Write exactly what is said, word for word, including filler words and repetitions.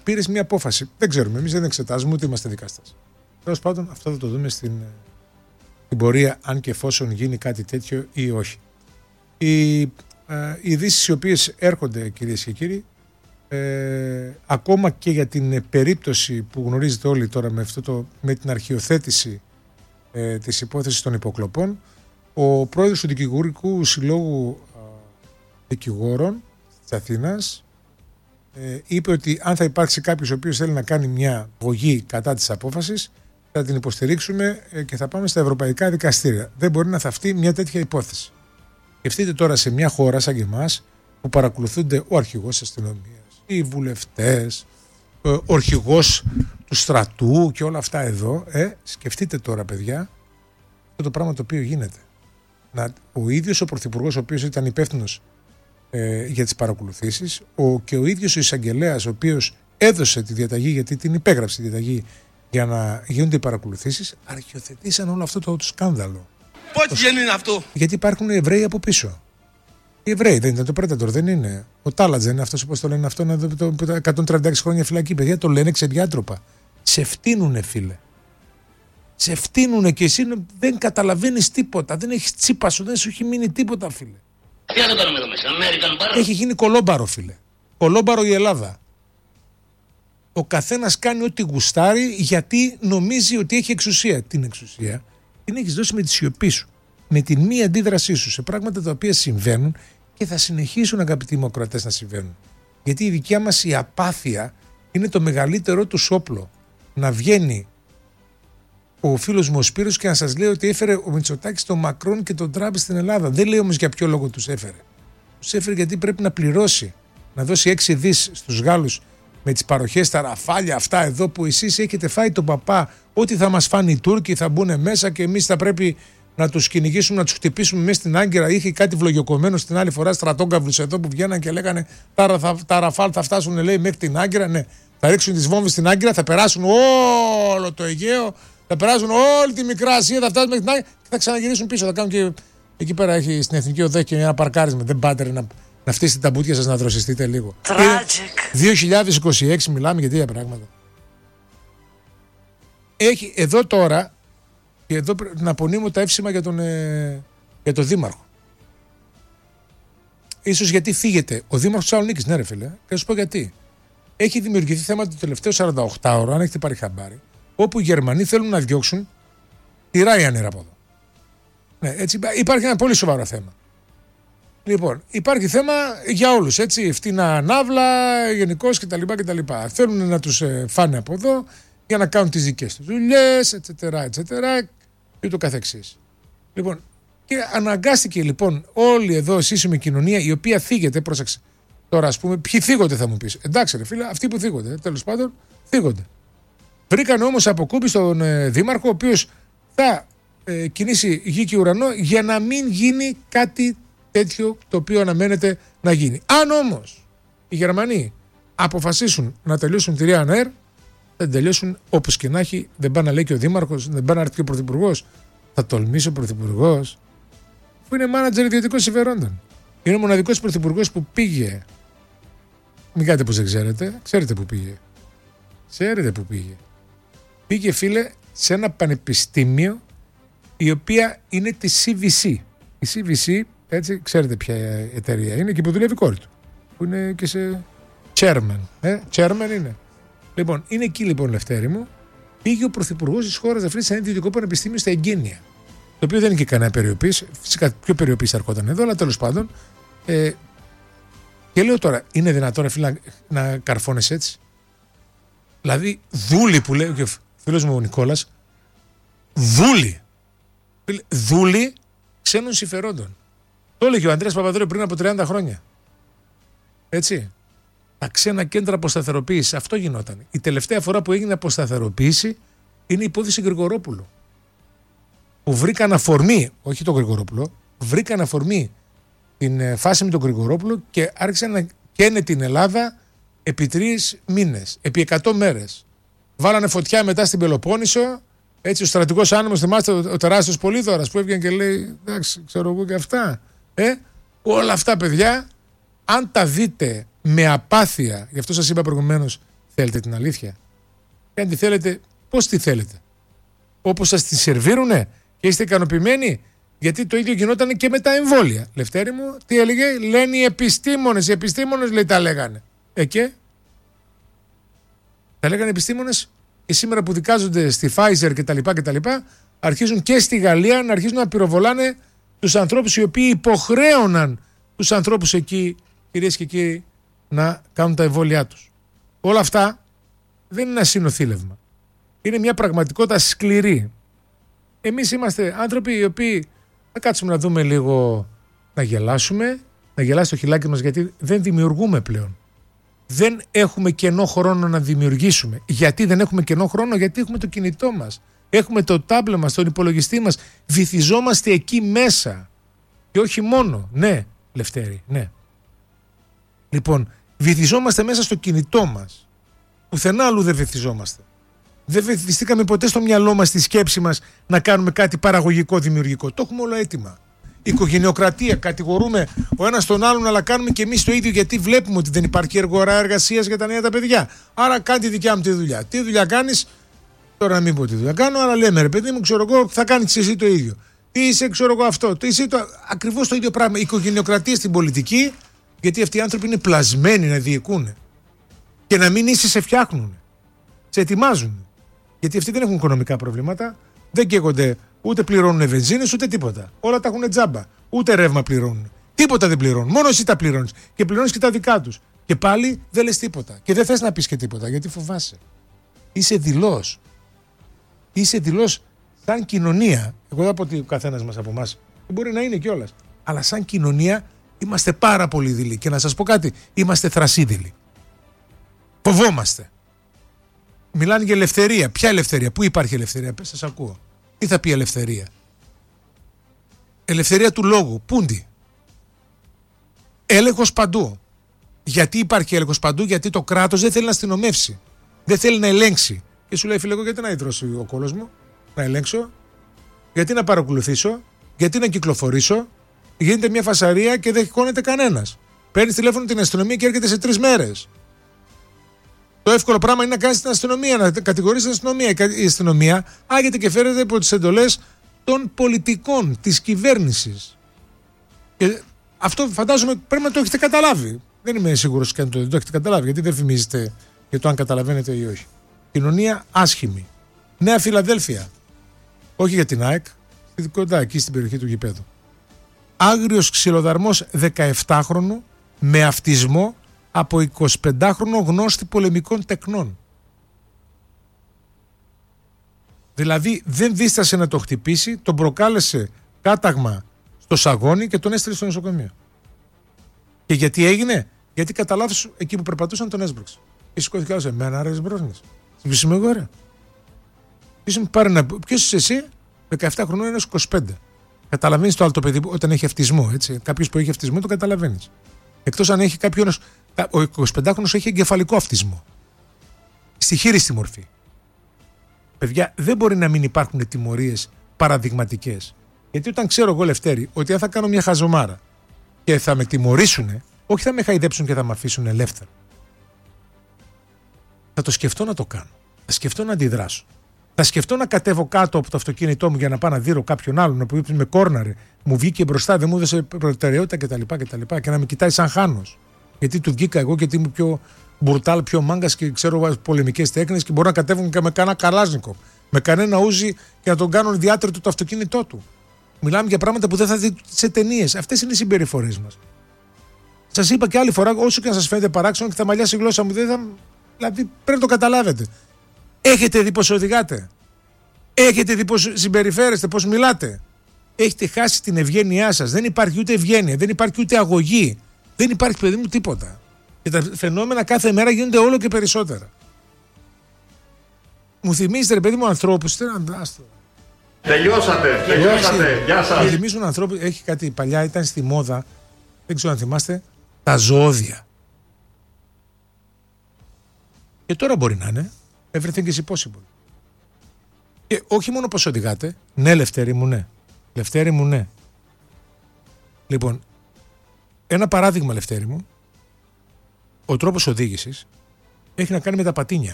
πήρες μια απόφαση. Δεν ξέρουμε, εμείς δεν εξετάζουμε ούτε είμαστε δικαστές. Τέλος πάντων, αυτό θα το δούμε στην, στην πορεία, αν και εφόσον γίνει κάτι τέτοιο ή όχι. Οι ε, ειδήσεις οι οποίες έρχονται, κυρίες και κύριοι, ε, ακόμα και για την περίπτωση που γνωρίζετε όλοι τώρα με, αυτό το, με την αρχιοθέτηση ε, της υπόθεσης των υποκλοπών, ο πρόεδρος του Δικηγορικού Συλλόγου ε, Δικηγόρων της Αθήνας ε, είπε ότι αν θα υπάρξει κάποιος ο οποίος θέλει να κάνει μια αγωγή κατά της απόφασης, θα την υποστηρίξουμε ε, και θα πάμε στα ευρωπαϊκά δικαστήρια. Δεν μπορεί να θαυτεί μια τέτοια υπόθεση. Σκεφτείτε τώρα σε μια χώρα σαν και εμάς, που παρακολουθούνται ο αρχηγός της αστυνομίας, οι βουλευτές, ο αρχηγός του στρατού και όλα αυτά εδώ. Ε, σκεφτείτε τώρα, παιδιά, αυτό το πράγμα το οποίο γίνεται. Να, ο ίδιος ο πρωθυπουργός, ο οποίος ήταν υπεύθυνος ε, για τις παρακολουθήσεις, ο, και ο ίδιος ο εισαγγελέας, ο οποίος έδωσε τη διαταγή, γιατί την υπέγραψε τη διαταγή για να γίνονται οι παρακολουθήσεις, αρχιοθετήσαν όλο αυτό το, το σκάνδαλο. Πώς γίνει αυτό? Γιατί υπάρχουν Εβραίοι από πίσω. Οι Εβραίοι δεν είναι το Predator, δεν είναι. Ο Τάλατς δεν είναι αυτός, όπως το λένε αυτό, το, το εκατόν τριάντα έξι χρόνια φυλακή. Παιδιά το λένε ξεδιάτροπα. Σε φτύνουνε, φίλε. Σε φτύνουνε και εσύ δεν καταλαβαίνεις τίποτα. Δεν έχεις τσίπα σου, δεν σου έχει μείνει τίποτα, φίλε. Τι να το κάνουμε εδώ μέσα, American Bar? Έχει γίνει κολόμπαρο, φίλε. Κολόμπαρο η Ελλάδα. Ο καθένας κάνει ό,τι γουστάρει γιατί νομίζει ότι έχει εξουσία. Την εξουσία την έχεις δώσει με τη σιωπή σου, με την μη αντίδρασή σου σε πράγματα τα οποία συμβαίνουν και θα συνεχίσουν, αγαπητοί δημοκρατές, να συμβαίνουν. Γιατί η δικιά μας η απάθεια είναι το μεγαλύτερό του όπλο. Να βγαίνει ο φίλος μου ο Σπύρος και να σας λέει ότι έφερε ο Μητσοτάκης τον Μακρόν και τον Τραμπ στην Ελλάδα. Δεν λέει όμως για ποιο λόγο τους έφερε. Τους έφερε γιατί πρέπει να πληρώσει, να δώσει έξι δις στους Γάλλους με τις παροχές, τα ραφάλια αυτά εδώ που εσείς έχετε φάει τον παπά, ότι θα μας φάνε οι Τούρκοι, θα μπουν μέσα και εμείς θα πρέπει να τους κυνηγήσουμε, να τους χτυπήσουμε μέσα στην Άγκυρα. Είχε κάτι βλογιοκομμένο στην άλλη φορά στρατόγκαυλους εδώ που βγαίναν και λέγανε τα, τα, τα ραφάλ θα φτάσουν, λέει, μέχρι την Άγκυρα. Ναι, θα ρίξουν τις βόμβες στην Άγκυρα, θα περάσουν όλο το Αιγαίο, θα περάσουν όλη τη Μικρά Ασία, θα φτάσουν μέχρι την Άγκυρα και θα ξαναγυρίσουν πίσω. Θα κάνουν και εκεί πέρα έχει στην Εθνική Οδό και ένα παρκάρισμα. Δεν πάτε να. Να φτύσετε τα μπουτια σας, να δροσιστείτε λίγο. Tragic. δύο χιλιάδες είκοσι έξι μιλάμε για τέτοια πράγματα. Έχει εδώ τώρα, και εδώ να απονείμω τα εύσημα για τον, ε, για τον Δήμαρχο. Ίσως γιατί φύγεται ο Δήμαρχος της Θεσσαλονίκης, ναι ρε φίλε, και θα σου πω γιατί. Έχει δημιουργηθεί θέμα το τελευταίο σαράντα οκτώ ώρο, αν έχετε πάρει χαμπάρι, όπου οι Γερμανοί θέλουν να διώξουν τη Ryanair από εδώ. Ναι, έτσι, υπάρχει ένα πολύ σοβαρό θέμα. Λοιπόν, υπάρχει θέμα για όλους, έτσι, φτηνά ναύλα, γενικώς κτλ. κτλ. Θέλουν να τους ε, φάνε από εδώ για να κάνουν τις δικές τους δουλειές, ετσετέρα, ετσετέρα και ούτω καθεξής. Λοιπόν, και αναγκάστηκε λοιπόν όλη εδώ σύσσωμη κοινωνία, η οποία θίγεται, πρόσεξε. Τώρα, ας πούμε, ποιοι θίγονται θα μου πεις. Εντάξει, ρε φίλε, αυτοί που θίγονται, τέλος πάντων, θίγονται. Βρήκαν όμως αποκούμπη στον ε, Δήμαρχο, ο οποίος θα ε, κινήσει γη και ουρανό για να μην γίνει κάτι τέτοιο το οποίο αναμένεται να γίνει. Αν όμως οι Γερμανοί αποφασίσουν να τελειώσουν τη Ryanair, δεν τελειώσουν όπως και να έχει, δεν πάνε να λέει και ο Δήμαρχος, δεν πάνε να έρθει και ο Πρωθυπουργός. Θα τολμήσει ο Πρωθυπουργός, που είναι μάνατζερ ιδιωτικών συμφερόντων. Είναι ο μοναδικός Πρωθυπουργός που πήγε. Μην κάνετε πως δεν ξέρετε, ξέρετε που πήγε. Ξέρετε που πήγε. Πήγε, φίλε, σε ένα πανεπιστήμιο η οποία είναι τη σι βι σι. Η σι βι σι, έτσι, ξέρετε ποια εταιρεία είναι και που δουλεύει η κόρη του. Που είναι και σε chairman. Ε, chairman είναι. Λοιπόν, είναι εκεί λοιπόν, Λευτέρη μου, πήγε ο πρωθυπουργός της χώρας αυτή σε ένα ιδιωτικό πανεπιστήμιο στα Εγγένεια. Το οποίο δεν είναι και κανένα περιοποίηση. Φυσικά πιο περιοποίηση θα ερχόταν εδώ, αλλά τέλος πάντων. Ε, και λέω τώρα, είναι δυνατόν, φίλε, να, να καρφώνεσαι έτσι? Δηλαδή, δούλη που λέει και ο φίλος μου ο Νικόλας, δούλη. Δούλη ξένων συμφερόντων. Το έλεγε ο Ανδρέας Παπαδρέου πριν από τριάντα χρόνια. Έτσι. Τα ξένα κέντρα αποσταθεροποίησης. Αυτό γινόταν. Η τελευταία φορά που έγινε αποσταθεροποίηση είναι η υπόθεση Γρηγορόπουλου. Που βρήκαν αφορμή, όχι τον Γρηγορόπουλο, βρήκαν αφορμή την φάση με τον Γρηγορόπουλο και άρχισαν να καίνε την Ελλάδα επί τρεις μήνες, επί εκατό μέρες. Βάλανε φωτιά μετά στην Πελοπόννησο. Έτσι, ο στρατηγός άνεμος, θυμάστε, ο, ο τεράστιος Πολύδωρας που έβγαινε και λέει, εντάξει, ξέρω εγώ και αυτά. Ε, όλα αυτά, παιδιά, αν τα δείτε με απάθεια, γι' αυτό σας είπα προηγουμένως, Θέλετε την αλήθεια? Και αν τη θέλετε, πώς τη θέλετε? Όπως σας τη σερβίρουνε και είστε ικανοποιημένοι? Γιατί το ίδιο γινόταν και με τα εμβόλια. Λευτέρη μου, τι έλεγε? Λένε οι επιστήμονες. Οι επιστήμονες, λέει, τα λέγανε. Ε, και? Τα λέγανε επιστήμονες και σήμερα που δικάζονται στη Pfizer κτλ. κτλ. Αρχίζουν και στη Γαλλία να αρχίζουν να πυροβολάνε τους ανθρώπους οι οποίοι υποχρέωναν τους ανθρώπους εκεί, κυρίες και κύριοι, να κάνουν τα εμβόλια τους. Όλα αυτά δεν είναι ένα συνοθήλευμα. Είναι μια πραγματικότητα σκληρή. Εμείς είμαστε άνθρωποι οι οποίοι θα κάτσουμε να δούμε λίγο, να γελάσουμε, να γελάσει το χιλάκι μας, γιατί δεν δημιουργούμε πλέον. Δεν έχουμε κενό χρόνο να δημιουργήσουμε. Γιατί δεν έχουμε κενό χρόνο? Γιατί έχουμε το κινητό μας, έχουμε το τάμπλετ μας, τον υπολογιστή μας, βυθιζόμαστε εκεί μέσα. Και όχι μόνο. Ναι, Λευτέρη, ναι. Λοιπόν, βυθιζόμαστε μέσα στο κινητό μας. Πουθενά αλλού δεν βυθιζόμαστε. Δεν βυθιστήκαμε ποτέ στο μυαλό μας, στη σκέψη μας, να κάνουμε κάτι παραγωγικό, δημιουργικό. Το έχουμε όλο έτοιμα. Οικογενειοκρατία, κατηγορούμε ο ένας τον άλλον, αλλά κάνουμε και εμείς το ίδιο, γιατί βλέπουμε ότι δεν υπάρχει εργορά εργασίας για τα νέα τα παιδιά. Άρα κάνει τη δικιά μου τη δουλειά. Τι δουλειά κάνεις? Τώρα να μην πω τι δουλειά κάνω, αλλά λέμε, ρε παιδί μου, ξέρω εγώ, θα κάνεις εσύ το ίδιο. Τι είσαι, ξέρω εγώ αυτό. Τι είσαι, το... Ακριβώς το ίδιο πράγμα. Οικογενειοκρατία στην πολιτική, γιατί αυτοί οι άνθρωποι είναι πλασμένοι να διοικούν. Και να μην είσαι, σε φτιάχνουν. Σε ετοιμάζουν. Γιατί αυτοί δεν έχουν οικονομικά προβλήματα, δεν καίγονται, ούτε πληρώνουν βενζίνες, ούτε τίποτα. Όλα τα έχουν τζάμπα. Ούτε ρεύμα πληρώνουν. Τίποτα δεν πληρώνουν. Μόνο εσύ τα πληρώνεις. Και πληρώνεις και τα δικά τους. Και πάλι δεν λες τίποτα. Και δεν θες να πεις και τίποτα, γιατί φοβάσαι. Είσαι δειλός. Είσαι δειλός σαν κοινωνία. Εγώ δεν πω ότι ο καθένας μας από εμάς, μπορεί να είναι κιόλας. Αλλά σαν κοινωνία είμαστε πάρα πολύ δειλοί. Και να σας πω κάτι, είμαστε θρασίδηλοι. Φοβόμαστε. Μιλάνε για ελευθερία. Ποια ελευθερία? Πού υπάρχει ελευθερία? Πες, σας ακούω. Τι θα πει ελευθερία? Ελευθερία του λόγου. Πούντι. Έλεγχος παντού. Γιατί υπάρχει έλεγχος παντού? Γιατί το κράτος δεν θέλει να αστυνομεύσει. Δεν θέλει να ελέγξει. Και σου λέει, φίλε, εγώ γιατί να ιδρώσει ο κόλος μου? Να ελέγξω? Γιατί να παρακολουθήσω? Γιατί να κυκλοφορήσω? Γίνεται μια φασαρία και δεν χώνεται κανένας. Παίρνεις τηλέφωνο την αστυνομία και έρχεται σε τρεις μέρες. Το εύκολο πράγμα είναι να κάνεις την αστυνομία, να κατηγορείς την αστυνομία. Η αστυνομία άγεται και φέρεται από τις εντολές των πολιτικών, της κυβέρνησης. Και αυτό φαντάζομαι πρέπει να το έχετε καταλάβει. Δεν είμαι σίγουρος και αν το, δεν το έχετε καταλάβει, γιατί δεν φημίζετε για το αν καταλαβαίνετε ή όχι. Κοινωνία άσχημη. Νέα Φιλαδέλφια. Όχι για την ΑΕΚ, κοντά εκεί στην περιοχή του γηπέδου. Άγριος ξυλοδαρμός δεκαεπτάχρονου με αυτισμό από εικοσιπεντάχρονο γνώστη πολεμικών τεκνών. Δηλαδή δεν δίστασε να το χτυπήσει, τον προκάλεσε κάταγμα στο σαγόνι και τον έστειλε στο νοσοκομείο. Και γιατί έγινε? Γιατί κατά λάθος εκεί που περπατούσαν τον έσπρωξε. Και σηκώθηκε άλλο, εμένα άρα έσπρωχνες. Ποιος είμαι εγώ, ρε? Ποιος είσαι εσύ? δεκαεπτά χρονών είναι είκοσι πέντε. Καταλαβαίνεις το άλλο το παιδί όταν έχει αυτισμό, έτσι. Κάποιος που έχει αυτισμό το καταλαβαίνεις. Εκτός αν έχει κάποιον. Ο εικοσιπεντάχρονος έχει εγκεφαλικό αυτισμό. Στη χείριστη μορφή. Παιδιά, δεν μπορεί να μην υπάρχουν τιμωρίες παραδειγματικές. Γιατί όταν ξέρω εγώ, Λευτέρη, ότι αν θα κάνω μια χαζομάρα και θα με τιμωρήσουνε, όχι θα με χαϊδέψουν και θα με αφήσουν ελεύθερο. Θα το σκεφτώ να το κάνω. Θα σκεφτώ να αντιδράσω. Θα σκεφτώ να κατέβω κάτω από το αυτοκίνητό μου για να πάω να δείρω κάποιον άλλον που με κόρναρε, μου βγήκε μπροστά, δεν μου έδωσε προτεραιότητα κτλ. κτλ. Και να με κοιτάει σαν χάνος. Γιατί του βγήκα εγώ και γιατί είμαι πιο μπουρτάλ, πιο μάγκας και ξέρω πολεμικές τέχνες και μπορώ να κατέβω και με κανένα καλάζνικο. Με κανένα ούζι και να τον κάνω διάτρετο το αυτοκίνητό του. Μιλάμε για πράγματα που δεν θα δείτε σε ταινίες. Αυτές είναι οι συμπεριφορές μας. Σας είπα και άλλη φορά, όσο και να σας φαίνεται παράξενο και θα μαλλιάσει η γλώσσα μου, δεν θα. Δηλαδή πρέπει να το καταλάβετε. Έχετε δει πώς οδηγάτε? Έχετε δει πώς συμπεριφέρεστε, πώς μιλάτε? Έχετε χάσει την ευγένειά σας. Δεν υπάρχει ούτε ευγένεια, δεν υπάρχει ούτε αγωγή. Δεν υπάρχει, παιδί μου, τίποτα. Και τα φαινόμενα κάθε μέρα γίνονται όλο και περισσότερα. Μου θυμίζετε, ρε παιδί μου, ανθρώπους. Τελειώσατε, τελειώσατε. Γεια σας. Μου θυμίζουν ανθρώπους. Έχει κάτι παλιά, ήταν στη μόδα. Δεν ξέρω αν θυμάστε. Τα ζωώδια. Και τώρα μπορεί να είναι. Everything is possible. Και όχι μόνο πως οδηγάτε. Ναι, Λευτέρη μου, ναι. Λευτέρη μου, ναι. Λοιπόν, ένα παράδειγμα, Λευτέρη μου. Ο τρόπος οδήγησης έχει να κάνει με τα πατίνια.